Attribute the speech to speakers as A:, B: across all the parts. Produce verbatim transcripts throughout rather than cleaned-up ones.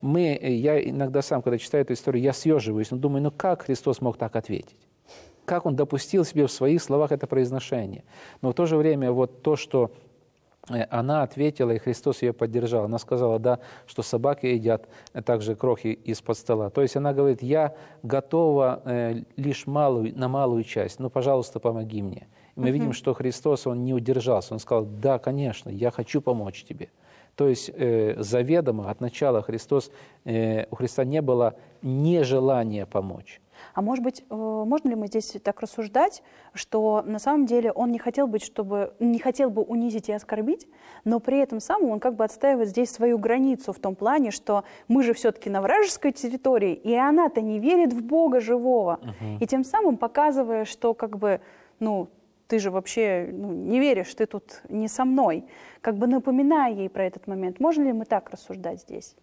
A: Мы, я иногда сам, когда читаю эту историю, я съеживаюсь, но думаю, ну как Христос мог так ответить? Как Он допустил себе в своих словах это произношение? Но в то же время вот то, что она ответила, и Христос ее поддержал. Она сказала, да, что собаки едят также крохи из-под стола. То есть она говорит, я готова э, лишь малую, на малую часть, но, пожалуйста, помоги мне. И мы uh-huh. видим, что Христос, Он не удержался. Он сказал, да, конечно, я хочу помочь тебе. То есть э, заведомо от начала Христос, э, у Христа не было нежелания помочь.
B: А может быть, можно ли мы здесь так рассуждать, что на самом деле он не хотел быть, чтобы, не хотел бы унизить и оскорбить, но при этом самом он как бы отстаивает здесь свою границу в том плане, что мы же все-таки на вражеской территории, и она-то не верит в Бога живого. Uh-huh. И тем самым показывая, что как бы, ну, ты же вообще ну, не веришь, ты тут не со мной, как бы напоминая ей про этот момент. Можно ли мы так рассуждать здесь?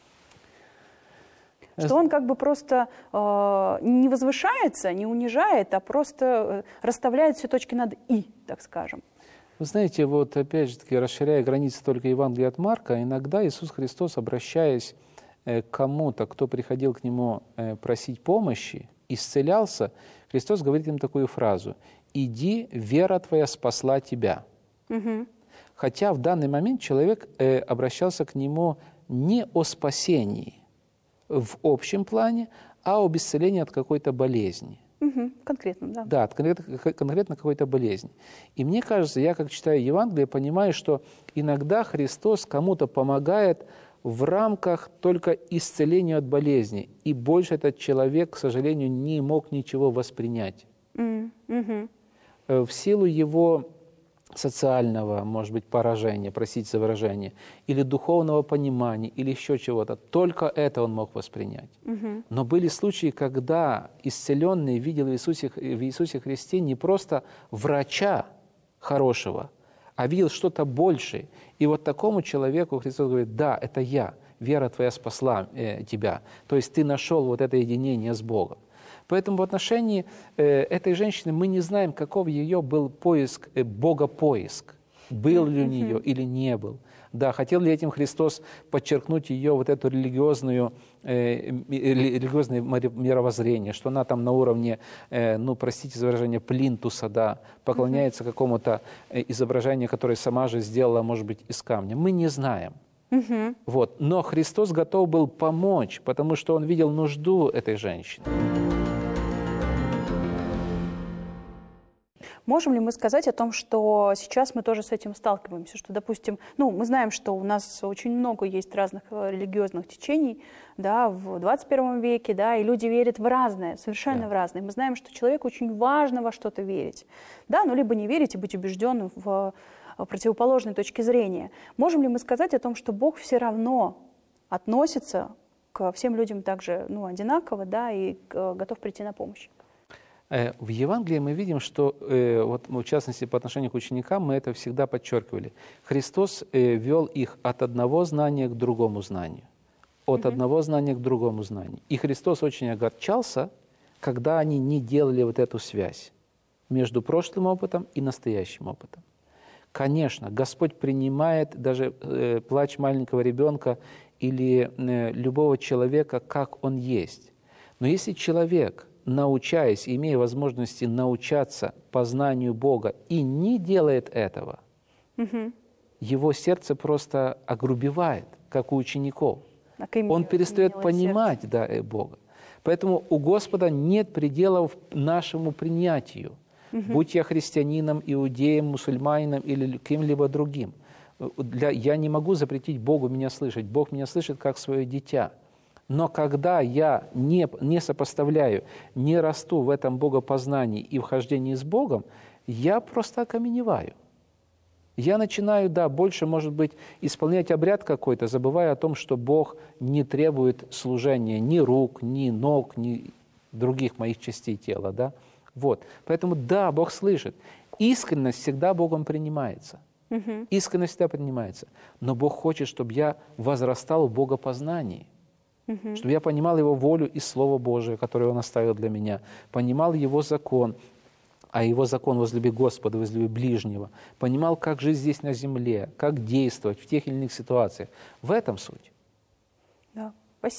B: Что он как бы просто э, не возвышается, не унижает, а просто расставляет все точки над «и», так скажем.
A: Вы знаете, вот опять же таки, расширяя границы только Евангелия от Марка, иногда Иисус Христос, обращаясь э, к кому-то, кто приходил к Нему э, просить помощи, исцелялся, Христос говорит им такую фразу: «Иди, вера твоя спасла тебя». Угу. Хотя в данный момент человек э, обращался к Нему не о спасении, в общем плане, а об исцелении от какой-то болезни.
B: Угу, конкретно, да.
A: Да, от конкретно, конкретно какой-то болезни. И мне кажется, я, как читаю Евангелие, понимаю, что иногда Христос кому-то помогает в рамках только исцеления от болезни. И больше этот человек, к сожалению, не мог ничего воспринять. Угу. В силу его социального, может быть, поражения, простите за выражение, или духовного понимания, или еще чего-то. Только это он мог воспринять. Угу. Но были случаи, когда исцеленный видел в Иисусе, в Иисусе Христе не просто врача хорошего, а видел что-то большее. И вот такому человеку Христос говорит: да, это я, вера твоя спасла э, тебя. То есть ты нашел вот это единение с Богом. Поэтому в отношении э, этой женщины мы не знаем, каков ее был поиск, э, богопоиск. Был ли у нее mm-hmm. или не был. Да, хотел ли этим Христос подчеркнуть ее вот эту религиозную, э, религиозное мировоззрение, что она там на уровне, э, ну, простите за выражение, плинтуса, да, поклоняется mm-hmm. какому-то изображению, которое сама же сделала, может быть, из камня. Мы не знаем. Mm-hmm. Вот. Но Христос готов был помочь, потому что Он видел нужду этой женщины.
B: Можем ли мы сказать о том, что сейчас мы тоже с этим сталкиваемся, что, допустим, ну, мы знаем, что у нас очень много есть разных религиозных течений, да, в двадцать первом веке, да, и люди верят в разное, совершенно yeah. в разное. Мы знаем, что человеку очень важно во что-то верить, да, ну, либо не верить и быть убежденным в противоположной точке зрения. Можем ли мы сказать о том, что Бог все равно относится к всем людям также, ну, одинаково, да, и готов прийти на помощь?
A: В Евангелии мы видим, что, вот, в частности, по отношению к ученикам, мы это всегда подчеркивали. Христос вел их от одного знания к другому знанию, от mm-hmm. одного знания к другому знанию. И Христос очень огорчался, когда они не делали вот эту связь между прошлым опытом и настоящим опытом. Конечно, Господь принимает даже э, плач маленького ребенка или э, любого человека, как он есть. Но если человек, научаясь, имея возможности научаться познанию Бога, и не делает этого, угу. его сердце просто огрубевает, как у учеников. А Он перестает понимать да, Бога. Поэтому у Господа нет пределов нашему принятию. Угу. Будь я христианином, иудеем, мусульманином или кем-либо другим. Для, я не могу запретить Богу меня слышать. Бог меня слышит как свое дитя. Но когда я не, не сопоставляю, не расту в этом богопознании и вхождении с Богом, я просто окаменеваю. Я начинаю, да, больше, может быть, исполнять обряд какой-то, забывая о том, что Бог не требует служения ни рук, ни ног, ни других моих частей тела, да. Вот. Поэтому, да, Бог слышит. Искренность всегда Богом принимается. Угу. Искренность всегда принимается. Но Бог хочет, чтобы я возрастал в богопознании. Угу. Чтобы я понимал Его волю и Слово Божие, которое Он оставил для меня. Понимал Его закон, а Его закон возлюби Господа, возлюби ближнего. Понимал, как жить здесь на земле, как действовать в тех или иных ситуациях. В этом суть.